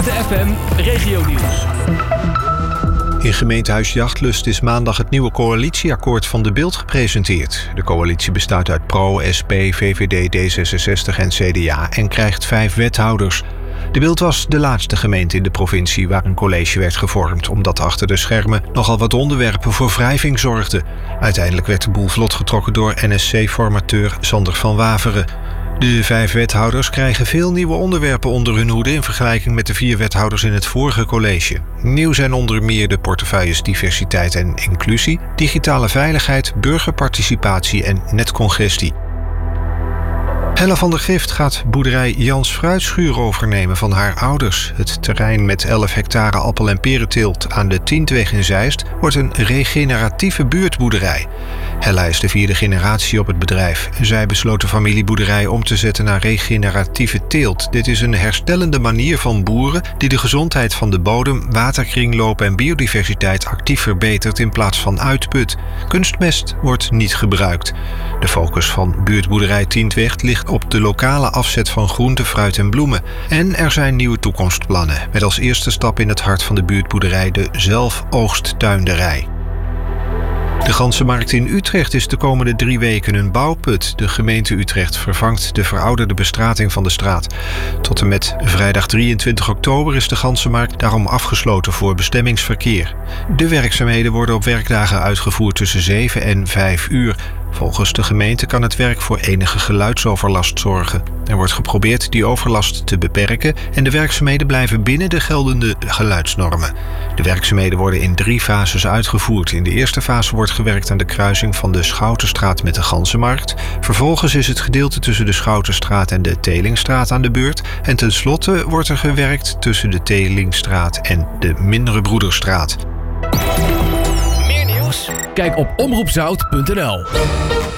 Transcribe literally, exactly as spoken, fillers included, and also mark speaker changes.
Speaker 1: Witte F M Regionieuws.
Speaker 2: In gemeentehuis Jachtlust is maandag het nieuwe coalitieakkoord van De Bilt gepresenteerd. De coalitie bestaat uit P R O, S P, V V D, D zesenzestig en C D A en krijgt vijf wethouders. De Bilt was de laatste gemeente in de provincie waar een college werd gevormd, omdat achter de schermen nogal wat onderwerpen voor wrijving zorgden. Uiteindelijk werd de boel vlot getrokken door N S C-formateur Sander van Waveren. De vijf wethouders krijgen veel nieuwe onderwerpen onder hun hoede in vergelijking met de vier wethouders in het vorige college. Nieuw zijn onder meer de portefeuilles diversiteit en inclusie, digitale veiligheid, burgerparticipatie en netcongestie. Hella van der Gift gaat boerderij Jans Fruitschuur overnemen van haar ouders. Het terrein met elf hectare appel- en perenteelt aan de Tientweg in Zeist wordt een regeneratieve buurtboerderij. Hella is de vierde generatie op het bedrijf. Zij besloot de familieboerderij om te zetten naar regeneratieve teelt. Dit is een herstellende manier van boeren die de gezondheid van de bodem, waterkringloop en biodiversiteit actief verbetert in plaats van uitput. Kunstmest wordt niet gebruikt. De focus van buurtboerderij Tientweg ligt op de lokale afzet van groente, fruit en bloemen. En er zijn nieuwe toekomstplannen, met als eerste stap in het hart van de buurtboerderij de zelfoogsttuinderij. De Ganzenmarkt in Utrecht is de komende drie weken een bouwput. De gemeente Utrecht vervangt de verouderde bestrating van de straat. Tot en met vrijdag drieëntwintig oktober is de Ganzenmarkt daarom afgesloten voor bestemmingsverkeer. De werkzaamheden worden op werkdagen uitgevoerd tussen zeven en vijf uur. Volgens de gemeente kan het werk voor enige geluidsoverlast zorgen. Er wordt geprobeerd die overlast te beperken en de werkzaamheden blijven binnen de geldende geluidsnormen. De werkzaamheden worden in drie fases uitgevoerd. In de eerste fase wordt gewerkt aan de kruising van de Schoutenstraat met de Ganzenmarkt. Vervolgens is het gedeelte tussen de Schoutenstraat en de Telingstraat aan de beurt. En tenslotte wordt er gewerkt tussen de Telingstraat en de Mindere Broederstraat.
Speaker 1: Kijk op omroep zout punt n l.